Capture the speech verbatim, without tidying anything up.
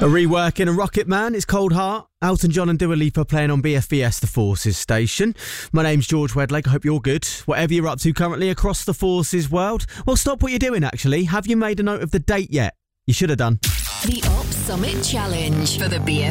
A reworking of Rocket Man, it's Cold Heart. Elton John and Dua Lipa playing on B F B S, the Forces station. My name's George Wedlake, I hope you're good. Whatever you're up to currently across the Forces world, well, stop what you're doing actually. Have you made a note of the date yet? You should have done. The Op Summit Challenge for the B F